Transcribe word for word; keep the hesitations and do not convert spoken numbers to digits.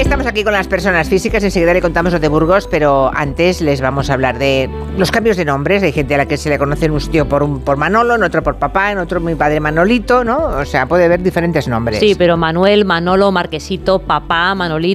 estamos aquí con las personas físicas, enseguida le contamos lo de Burgos, pero antes les vamos a hablar de los cambios de nombres. Hay gente a la que se le conoce en un sitio por, un, por Manolo, en otro por papá, en otro mi padre Manolito, ¿no? O sea, puede haber diferentes nombres. Sí, pero Manuel, Manolo, Marquesito, papá, Manolito.